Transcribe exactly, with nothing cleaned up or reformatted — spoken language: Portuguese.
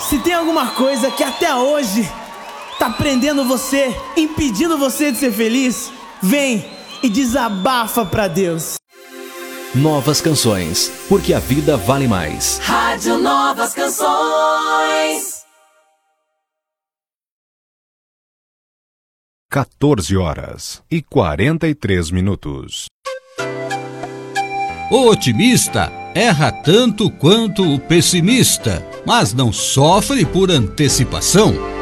Se tem alguma coisa que até hoje tá prendendo você, impedindo você de ser feliz, vem e desabafa pra Deus. Novas Canções, porque a vida vale mais. Rádio Novas Canções. quatorze horas e quarenta e três minutos. O otimista erra tanto quanto o pessimista, mas não sofre por antecipação.